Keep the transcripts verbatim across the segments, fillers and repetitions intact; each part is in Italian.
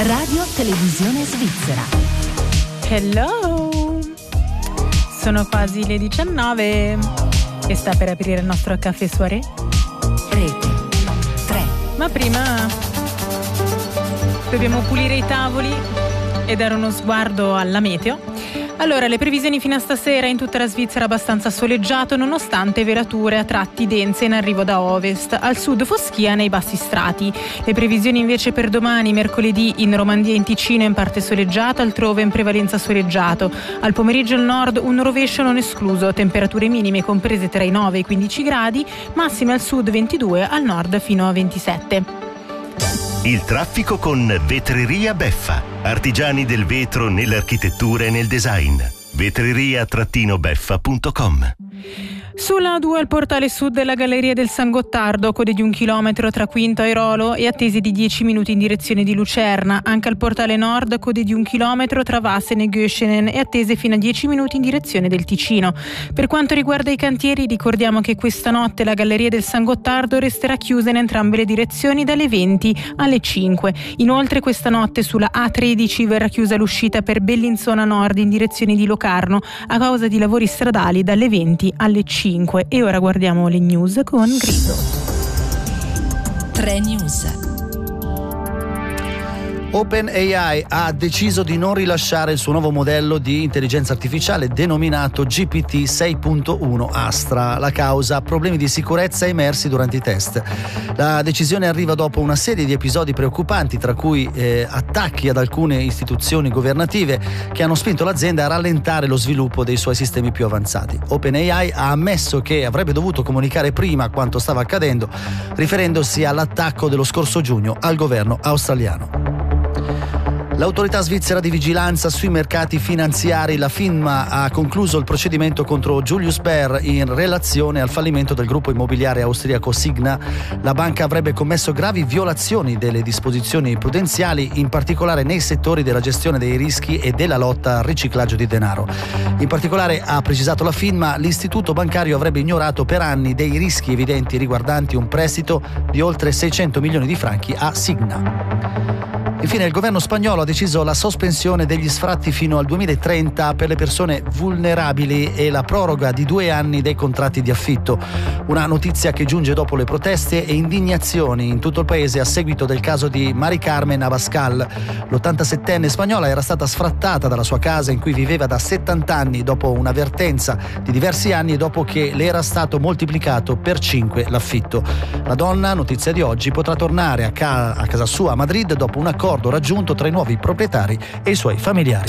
Radio Televisione Svizzera. Hello! Sono quasi le diciannove e sta per aprire il nostro caffè soirée. Rete tre. Ma prima dobbiamo pulire i tavoli e dare uno sguardo alla meteo. Allora, le previsioni fino a stasera in tutta la Svizzera abbastanza soleggiato, nonostante velature a tratti dense in arrivo da ovest, al sud foschia nei bassi strati. Le previsioni invece per domani, mercoledì, in Romandia e in Ticino in parte soleggiato, altrove in prevalenza soleggiato. Al pomeriggio al nord un rovescio non escluso, temperature minime comprese tra i nove e i quindici gradi, massime al sud ventidue, al nord fino a ventisette. Il traffico con Vetreria Beffa, artigiani del vetro nell'architettura e nel design. vetreria beffa punto com. Sulla A due al portale sud della Galleria del San Gottardo, code di un chilometro tra Quinto e Rolo e attese di dieci minuti in direzione di Lucerna. Anche al portale nord, code di un chilometro tra Vasen e Göschenen e attese fino a dieci minuti in direzione del Ticino. Per quanto riguarda i cantieri, ricordiamo che questa notte la Galleria del San Gottardo resterà chiusa in entrambe le direzioni dalle venti alle cinque. Inoltre questa notte sulla A tredici verrà chiusa l'uscita per Bellinzona Nord in direzione di Locarno a causa di lavori stradali dalle venti alle cinque. E ora guardiamo le news con Grido. tre News. OpenAI ha deciso di non rilasciare il suo nuovo modello di intelligenza artificiale denominato G P T sei punto uno Astra. La causa: problemi di sicurezza emersi durante i test. La decisione arriva dopo una serie di episodi preoccupanti, tra cui eh, attacchi ad alcune istituzioni governative che hanno spinto l'azienda a rallentare lo sviluppo dei suoi sistemi più avanzati. OpenAI ha ammesso che avrebbe dovuto comunicare prima quanto stava accadendo, riferendosi all'attacco dello scorso giugno al governo australiano. L'autorità svizzera di vigilanza sui mercati finanziari, la FINMA, ha concluso il procedimento contro Julius Baer in relazione al fallimento del gruppo immobiliare austriaco Signa. La banca avrebbe commesso gravi violazioni delle disposizioni prudenziali, in particolare nei settori della gestione dei rischi e della lotta al riciclaggio di denaro. In particolare, ha precisato la FINMA, l'istituto bancario avrebbe ignorato per anni dei rischi evidenti riguardanti un prestito di oltre seicento milioni di franchi a Signa. Infine, il governo spagnolo ha deciso la sospensione degli sfratti fino al duemilatrenta per le persone vulnerabili e la proroga di due anni dei contratti di affitto. Una notizia che giunge dopo le proteste e indignazioni in tutto il paese a seguito del caso di Mari Carmen Abascal. l'ottantasettenne spagnola era stata sfrattata dalla sua casa in cui viveva da settanta anni dopo un'avvertenza di diversi anni e dopo che le era stato moltiplicato per cinque l'affitto. La donna, notizia di oggi, potrà tornare a, ca- a casa sua a Madrid dopo un accordo raggiunto tra i nuovi proprietari e i suoi familiari.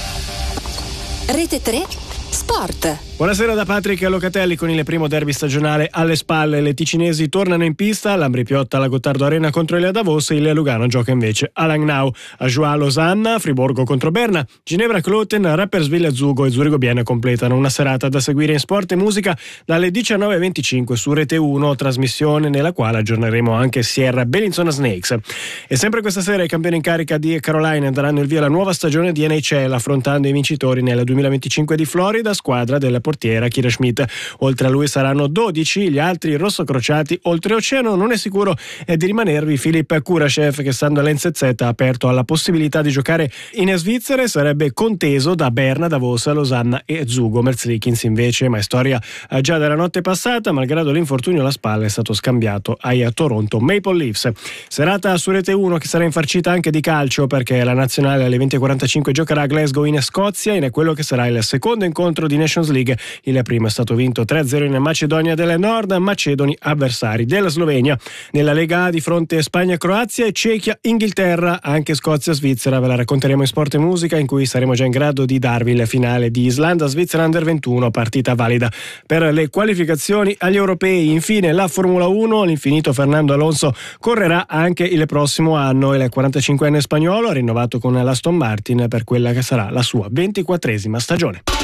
Rete tre Sport. Buonasera da Patrick Locatelli con il primo derby stagionale alle spalle. Le ticinesi tornano in pista, l'Ambrì-Piotta alla Gottardo Arena contro il Davos, il Lugano gioca invece a Langnau. A Joie Losanna, Friburgo contro Berna, Ginevra Kloten, Rapperswil Zugo e Zurigo Bienne completano una serata da seguire in sport e musica dalle diciannove e venticinque su Rete uno, trasmissione nella quale aggiorneremo anche Sierra Bellinzona Snakes. E sempre questa sera i campioni in carica di Caroline daranno il via alla nuova stagione di N H L, affrontando i vincitori nel duemilaventicinque di Florida, squadra del portiera Kira Schmidt. Oltre a lui saranno dodici gli altri rossocrociati oltreoceano. Non è sicuro è di rimanervi Filip Kurashev, che stando all'N Z Z ha aperto alla possibilità di giocare in Svizzera e sarebbe conteso da Berna, Davos, Losanna e Zugo. Merzlikins invece, ma è storia già della notte passata, malgrado l'infortunio alla spalla è stato scambiato ai Toronto Maple Leafs. Serata su Rete uno che sarà infarcita anche di calcio, perché la nazionale alle venti e quarantacinque giocherà a Glasgow in Scozia in quello che sarà il secondo incontro di Nations League. Il primo è stato vinto tre a zero in Macedonia del Nord, macedoni avversari della Slovenia. Nella Lega A di fronte Spagna, Croazia e Cechia, Inghilterra, anche Scozia, Svizzera. Ve la racconteremo in sport e musica, in cui saremo già in grado di darvi la finale di Islanda Svizzera Under ventuno, partita valida per le qualificazioni agli europei. Infine la Formula uno, l'infinito Fernando Alonso correrà anche il prossimo anno. Il quarantacinquenne spagnolo ha rinnovato con l'Aston Martin per quella che sarà la sua ventiquattresima stagione.